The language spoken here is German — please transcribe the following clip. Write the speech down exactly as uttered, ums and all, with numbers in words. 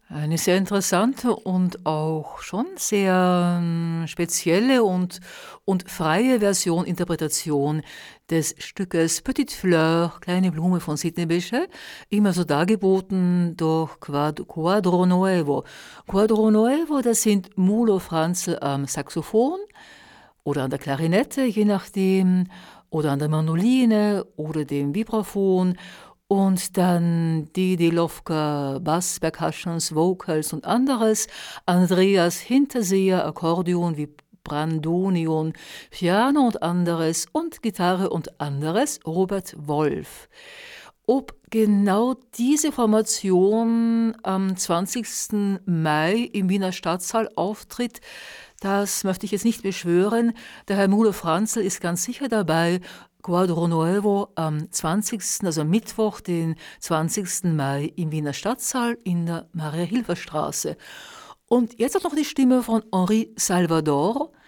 Eine sehr interessante und auch schon sehr ähm, spezielle und, und freie Version, Interpretation des Stückes Petite Fleur, Kleine Blume von Sidney Bechet, immer so dargeboten durch Quad Quadro Nuevo. Quadro Nuevo, das sind Mulo Franzl am Saxophon oder an der Klarinette, je nachdem, oder an der Mandoline oder dem Vibraphon. Und dann Didi Lovka, Bass, Percussions, Vocals und anderes. Andreas Hinterseher, Akkordeon wie Brandonion, Piano und anderes und Gitarre und anderes. Robert Wolf. Ob genau diese Formation am zwanzigsten Mai im Wiener Stadtsaal auftritt, das möchte ich jetzt nicht beschwören. Der Herr Mulo Franzl ist ganz sicher dabei. Quadro Nuevo am zwanzigsten, also Mittwoch, den zwanzigsten Mai im Wiener Stadtsaal in der Maria-Hilfer-Straße. Und jetzt auch noch die Stimme von Henri Salvador.